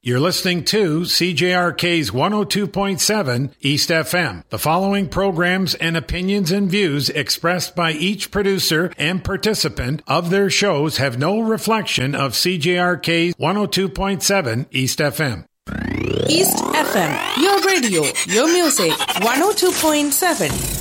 You're listening to CJRK's 102.7 East FM. The following programs and opinions and views expressed by each producer and participant of their shows have no reflection of CJRK's 102.7 East FM. East FM, your radio, your music, 102.7.